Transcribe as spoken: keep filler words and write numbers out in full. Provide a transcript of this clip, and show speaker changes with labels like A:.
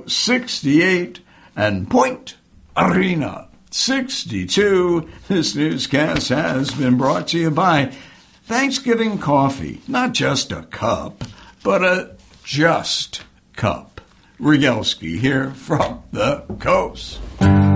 A: sixty-eight, and Point Arena sixty-two. This newscast has been brought to you by Thanksgiving Coffee. Not just a cup, but a just cup. Rygelski here from the coast.